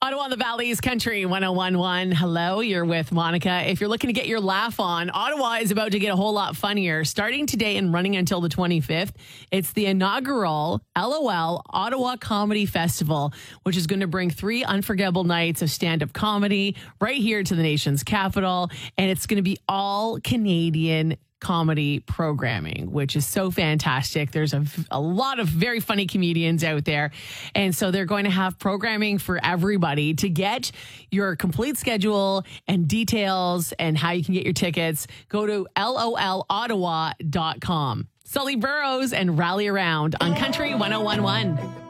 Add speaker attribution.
Speaker 1: Ottawa, the Valley's Country 1011. Hello, you're with Monica. If you're looking to get your laugh on, Ottawa is about to get a whole lot funnier. Starting today and running until the 25th, it's the inaugural LOL Ottawa Comedy Festival, which is going to bring 3 unforgettable nights of stand-up comedy right here to the nation's capital. And it's going to be all Canadian comedy programming, which is so fantastic. There's a lot of very funny comedians out there. And so they're going to have programming for everybody. To get your complete schedule and details and how you can get your tickets, go to lolottawa.com. Sully Burrows and Rally Around on Country 1011.